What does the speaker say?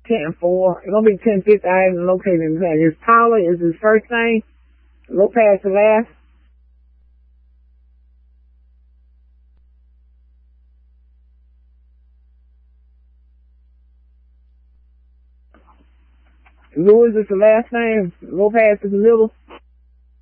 10-4. It's gonna be 10-50. I haven't located him. Is Tyler is his first name. Lopez the last. Lewis is the last name. Lopez is the middle.